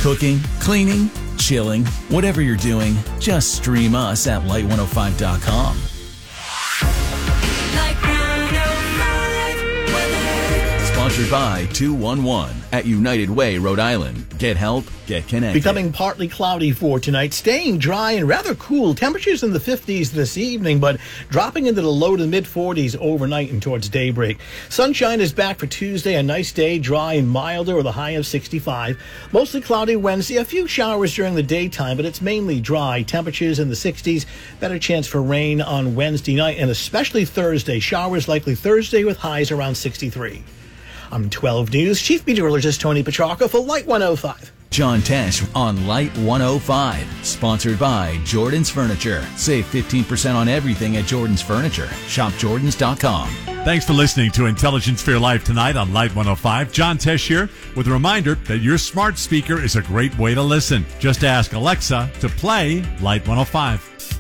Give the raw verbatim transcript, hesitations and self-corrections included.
Cooking, cleaning, chilling, whatever you're doing, just stream us at light one oh five dot com. Sponsored by two one one at United Way, Rhode Island. Get help, get connected. Becoming partly cloudy for tonight, staying dry and rather cool. Temperatures in the fifties this evening, but dropping into the low to mid forties overnight and towards daybreak. Sunshine is back for Tuesday, a nice day, dry and milder with a high of sixty-five. Mostly cloudy Wednesday, a few showers during the daytime, but it's mainly dry. Temperatures in the sixties, better chance for rain on Wednesday night and especially Thursday. Showers likely Thursday with highs around sixty-three. I'm twelve News Chief Meteorologist Tony Petrarca for Light one oh five. John Tesh on Light one oh five. Sponsored by Jordan's Furniture. Save fifteen percent on everything at Jordan's Furniture. Shop Jordans dot com. Thanks for listening to Intelligence for Your Life tonight on Light one oh five. John Tesh here with a reminder that your smart speaker is a great way to listen. Just ask Alexa to play Light one oh five.